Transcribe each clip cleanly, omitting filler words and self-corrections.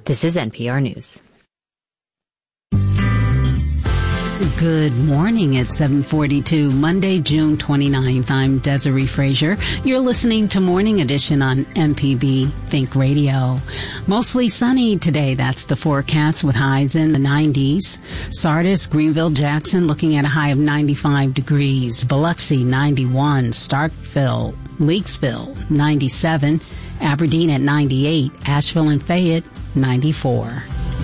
This is NPR News. Good morning at 7:42, Monday, June 29th. I'm Desiree Frazier. You're listening to Morning Edition on MPB Think Radio. Mostly sunny today. That's the forecast with highs in the 90s. Sardis, Greenville, Jackson looking at a high of 95 degrees. Biloxi, 91. Starkville, Leakesville, 97. Aberdeen at 98. Asheville and Fayette, 94.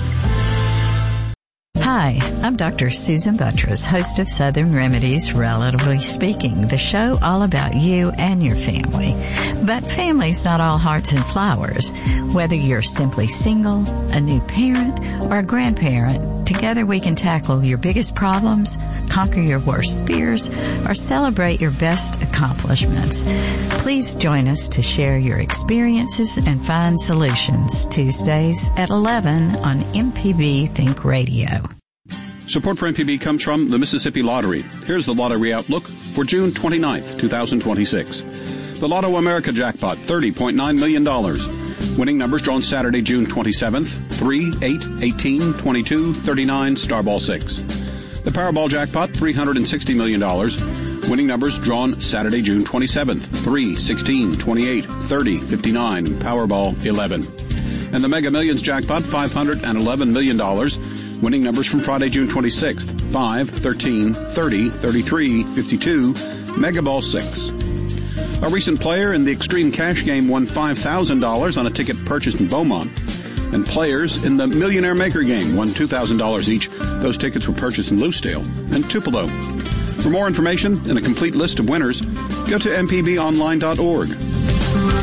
Hi, I'm Dr. Susan Buttress, host of Southern Remedies, Relatively Speaking, the show all about you and your family. But family's not all hearts and flowers. Whether you're simply single, a new parent, or a grandparent, together we can tackle your biggest problems, conquer your worst fears, or celebrate your best accomplishments. Please join us to share your experiences and find solutions. Tuesdays at 11 on MPB Think Radio. Support for MPB comes from the Mississippi Lottery. Here's the lottery outlook for June 29th, 2026. The Lotto America jackpot, $30.9 million. Winning numbers drawn Saturday, June 27th, 3, 8, 18, 22, 39, Starball 6. The Powerball jackpot, $360 million. Winning numbers drawn Saturday, June 27th, 3, 16, 28, 30, 59, Powerball 11. And the Mega Millions jackpot, $511 million. Winning numbers from Friday, June 26th, 5, 13, 30, 33, 52, Mega Ball 6. A recent player in the Extreme Cash game won $5,000 on a ticket purchased in Beaumont. And players in the Millionaire Maker game won $2,000 each. Those tickets were purchased in Lucedale and Tupelo. For more information and a complete list of winners, go to mpbonline.org.